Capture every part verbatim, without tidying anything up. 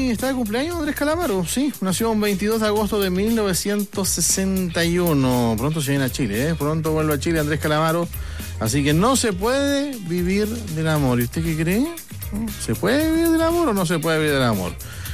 hoy está de cumpleaños Andrés Calamaro, sí, nació el veintidós de agosto de mil novecientos sesenta y uno. Pronto se viene a Chile, ¿eh? Pronto vuelve a Chile Andrés Calamaro. Así que no se puede vivir del amor. ¿Y usted qué cree? ¿Se puede vivir del amor o no se puede vivir del amor?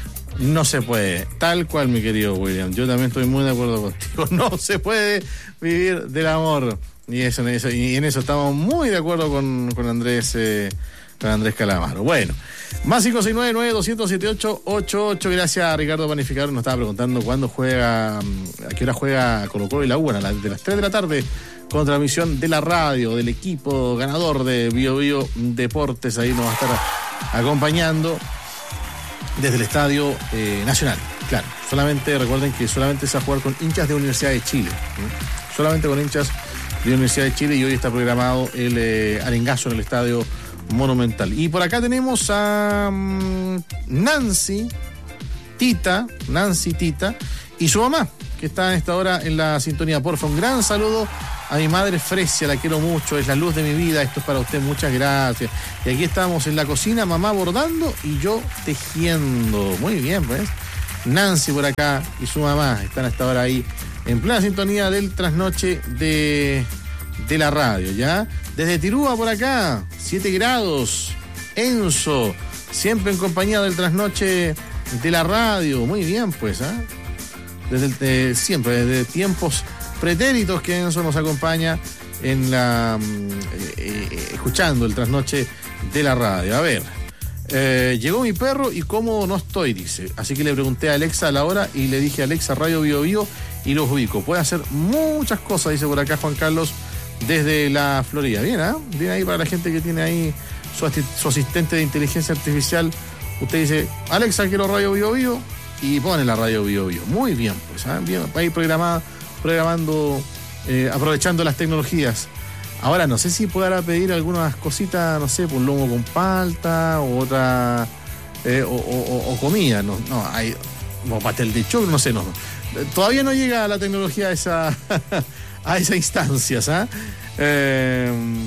No se puede, tal cual, mi querido William. Yo también estoy muy de acuerdo contigo. No se puede vivir del amor. Y, eso, en eso, y en eso estamos muy de acuerdo con, con Andrés eh, con Andrés Calamaro. Bueno, más cinco seis nueve nueve dos cero siete ocho ocho ocho. Gracias a Ricardo Panificador. Nos estaba preguntando cuándo juega, a qué hora juega Colo-Colo y la U. A las de las tres de la tarde, con transmisión de la radio, del equipo ganador de Bio Bio Deportes. Ahí nos va a estar acompañando desde el Estadio eh, Nacional. Claro, solamente recuerden que solamente se va a jugar con hinchas de Universidad de Chile, ¿sí? Solamente con hinchas de Universidad de Chile, y hoy está programado el eh, arengazo en el Estadio Monumental. Y por acá tenemos a um, Nancy Tita, Nancy Tita y su mamá, que está en esta hora en la sintonía. Porfa, un gran saludo a mi madre Fresia, la quiero mucho, es la luz de mi vida, esto es para usted, muchas gracias. Y aquí estamos en la cocina, mamá bordando y yo tejiendo. Muy bien, pues. Nancy por acá y su mamá están a esta hora ahí en plena sintonía del trasnoche de, de la radio, ¿ya? Desde Tirúa por acá, siete grados, Enzo, siempre en compañía del trasnoche de la radio. Muy bien, pues, ¿ah? ¿eh? Desde el, eh, siempre, desde tiempos pretéritos que Enzo nos acompaña en la eh, eh, escuchando el trasnoche de la radio. A ver, eh, llegó mi perro y cómo no estoy, dice. Así que le pregunté a Alexa a la hora y le dije: Alexa, Radio Bio Bio, y los ubico. Puede hacer muchas cosas, dice por acá Juan Carlos desde la Florida. Bien, ¿ah? ¿eh? Bien ahí para la gente que tiene ahí su, asti- su asistente de inteligencia artificial. Usted dice: Alexa, quiero Radio Bio Bio, y pone la Radio Bio Bio. Muy bien, pues, ¿eh? Bien, ahí programada, programando, eh, aprovechando las tecnologías. Ahora no sé si podrá pedir algunas cositas, no sé, un lomo con palta o otra, eh, o, o, o comida, no, no, hay, o pastel de choclo, no sé, no. Todavía no llega la tecnología a esa, a esa instancia, ¿sabes? Eh,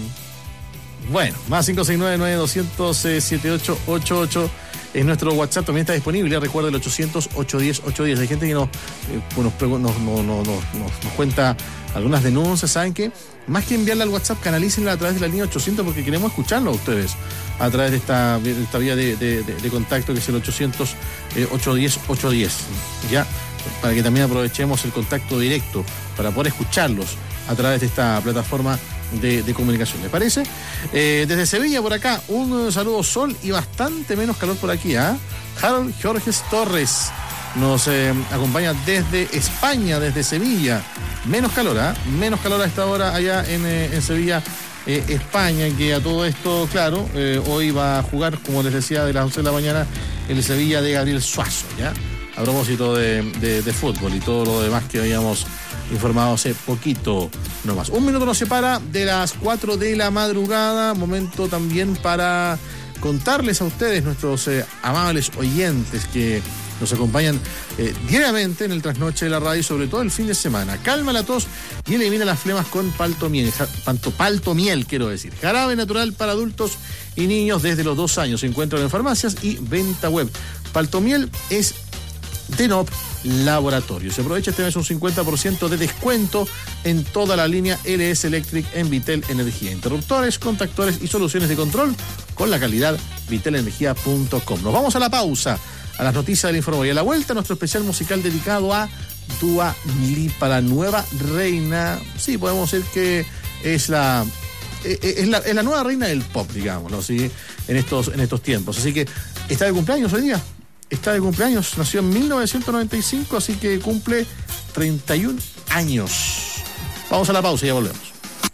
bueno, más cinco seis nueve nueve dos cero cero siete ocho ocho ocho. Es nuestro WhatsApp, también está disponible. Recuerda el ochocientos ocho diez ocho diez. Hay gente que nos, eh, nos, nos, nos, nos, nos, nos cuenta algunas denuncias. ¿Saben qué? Más que enviarla al WhatsApp, canalícenla a través de la línea ochocientos, porque queremos escucharlo a ustedes a través de esta, de esta vía de, de, de, de contacto, que es el ochocientos ocho diez ocho diez. ¿Ya? Para que también aprovechemos el contacto directo para poder escucharlos a través de esta plataforma de, de comunicación. ¿Le parece? Eh, desde Sevilla por acá, un saludo, sol y bastante menos calor por aquí, ¿ah? ¿eh? Harold Jorges Torres nos eh, acompaña desde España, desde Sevilla. Menos calor, ¿ah? ¿eh? Menos calor a esta hora allá en, eh, en Sevilla, eh, España, que a todo esto, claro, eh, hoy va a jugar, como les decía, de las once de la mañana, el Sevilla de Gabriel Suazo, ¿ya? A propósito de, de, de fútbol y todo lo demás que habíamos informado hace poquito nomás. Un minuto nos separa de las cuatro de la madrugada. Momento también para contarles a ustedes, nuestros eh, amables oyentes que nos acompañan eh, diariamente en el trasnoche de la radio, sobre todo el fin de semana. Calma la tos y elimina las flemas con palto miel, ja, panto, palto miel, quiero decir. Jarabe natural para adultos y niños desde los dos años. Se encuentran en farmacias y venta web. Palto miel es de N O P Laboratorio. Se aprovecha este mes un cincuenta por ciento de descuento en toda la línea L S Electric en Vitel Energía. Interruptores, contactores y soluciones de control con la calidad vitel energía punto com. Nos vamos a la pausa, a las noticias del Informe, y a la vuelta nuestro especial musical dedicado a Dua Lipa, la nueva reina. Sí, podemos decir que es la es la, es la nueva reina del pop, digámoslo, ¿sí? en estos en estos tiempos. Así que está de cumpleaños hoy día. Está de cumpleaños, nació en mil novecientos noventa y cinco, así que cumple treinta y un años. Vamos a la pausa y ya volvemos.